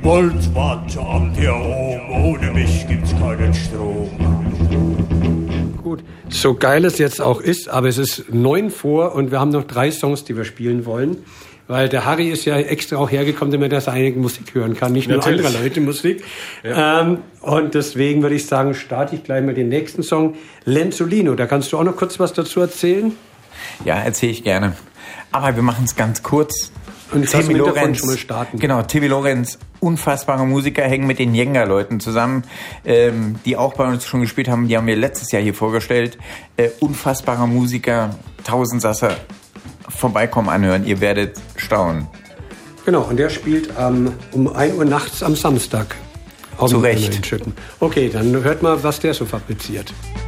Boltzmann am hier oben, ohne mich gibt's keinen Strom. Gut, so geil es jetzt auch ist, aber es ist 9 vor und wir haben noch 3 Songs, die wir spielen wollen. Weil der Harry ist ja extra auch hergekommen, damit er seine Musik hören kann, nicht nur andere Leute Musik. Ja. Und deswegen würde ich sagen, starte ich gleich mal den nächsten Song, Lenzolino. Da kannst du auch noch kurz was dazu erzählen? Ja, erzähle ich gerne. Aber wir machen es ganz kurz. Und Timmy Lorenz, schon mal starten. Genau, Timmy Lorenz, unfassbarer Musiker, hängen mit den Jenga-Leuten zusammen, die auch bei uns schon gespielt haben. Die haben wir letztes Jahr hier vorgestellt. Unfassbarer Musiker, Tausendsasser. Vorbeikommen, anhören, ihr werdet staunen. Genau, und der spielt um 1 Uhr nachts am Samstag. Zu Recht. Okay, dann hört mal, was der so fabriziert.